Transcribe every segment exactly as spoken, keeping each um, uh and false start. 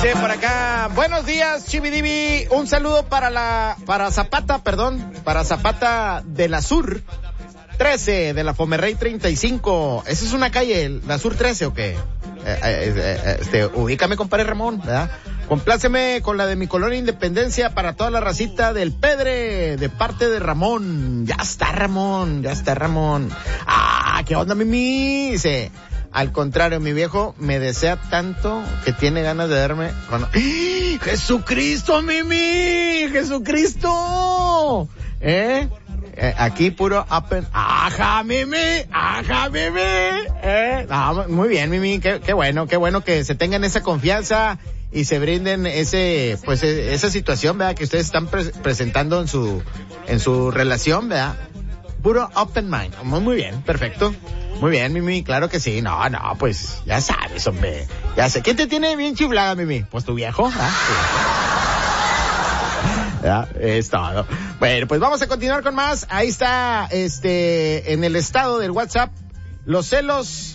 Dice por acá, buenos días, Chibidibi. Un saludo para la, para Zapata, perdón, para Zapata de la Sur trece, de la Fomerrey treinta y cinco. ¿Esa es una calle, la Sur trece o qué? Eh, eh, eh, este, ubícame, compadre Ramón, ¿verdad? Compláceme con la de mi colonia Independencia para toda la racita del Pedre, de parte de Ramón. Ya está, Ramón, ya está, Ramón. Ah, ¿qué onda, Mimi? Dice, al contrario, mi viejo me desea tanto que tiene ganas de darme... Bueno, ¡ah! ¡Jesucristo, Mimi! ¡Jesucristo! ¿Eh? Eh, aquí puro up and... ¡Ajá, Mimi! ¡Ajá, Mimi! ¿Eh? No, muy bien, Mimi, qué, qué bueno, qué bueno que se tengan esa confianza y se brinden ese, pues, esa situación, ¿verdad? Que ustedes están pre- presentando en su, en su relación, ¿verdad? Puro open mind. Muy, muy bien, perfecto. Muy bien, Mimi, claro que sí. No, no, pues, ya sabes, hombre. Ya sé. ¿Quién te tiene bien chiflada, Mimi? Pues tu viejo, ¿ah? Ya, es todo. Bueno, pues vamos a continuar con más. Ahí está, este, en el estado del WhatsApp. ¿Los celos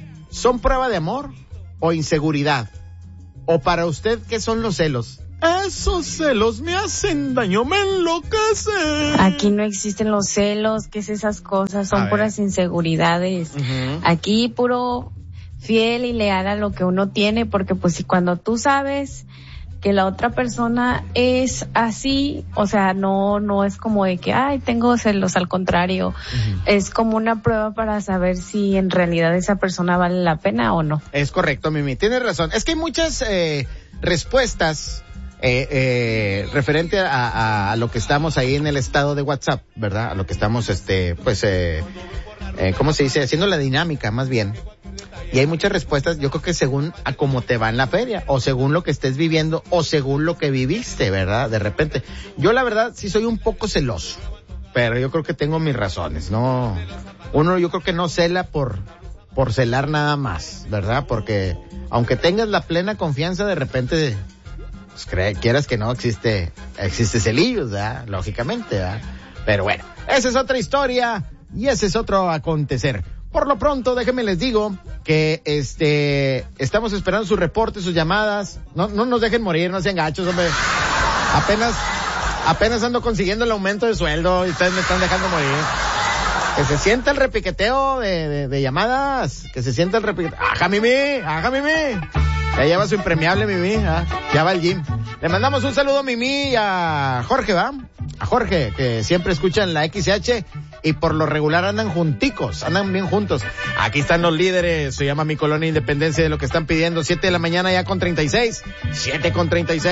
son prueba de amor o inseguridad? ¿O para usted qué son los celos? Esos celos me hacen daño, me enloquecen. Aquí no existen los celos, ¿qué es esas cosas? Son puras inseguridades. Uh-huh. Aquí puro fiel y leal a lo que uno tiene, porque pues si cuando tú sabes que la otra persona es así, o sea, no no es como de que, ay, tengo celos, al contrario, uh-huh. Es como una prueba para saber si en realidad esa persona vale la pena o no. Es correcto, Mimi, tienes razón. Es que hay muchas eh, respuestas eh, eh, referente a, a, a lo que estamos ahí en el estado de WhatsApp, ¿verdad? A lo que estamos, este, pues, eh, eh, ¿cómo se dice? Haciendo la dinámica, más bien. Y hay muchas respuestas, yo creo que según a cómo te va en la feria, o según lo que estés viviendo, o según lo que viviste, ¿verdad? De repente. Yo la verdad sí soy un poco celoso, pero yo creo que tengo mis razones, ¿no? Uno yo creo que no cela por, por celar nada más, ¿verdad? Porque aunque tengas la plena confianza, de repente, pues cree, quieras que no, existe, existe celillos, ¿verdad? Lógicamente, ¿verdad? Pero bueno, esa es otra historia, y ese es otro acontecer. Por lo pronto, déjenme les digo que este estamos esperando sus reportes, sus llamadas. No, no nos dejen morir, no sean gachos, hombre. Apenas, apenas ando consiguiendo el aumento de sueldo y ustedes me están dejando morir. Que se sienta el repiqueteo de, de, de llamadas. Que se sienta el repiqueteo. ¡Ajá, Mimi! ¡Ajá, Mimi! Ya lleva su impremiable, Mimi. ¿Ah? Ya va el gym. Le mandamos un saludo a Mimi y a Jorge, ¿va? A Jorge, que siempre escuchan la X H y por lo regular andan junticos, andan bien juntos. Aquí están los líderes, se llama Mi Colonia Independencia, de lo que están pidiendo. siete de la mañana ya con treinta y seis. siete con treinta y seis.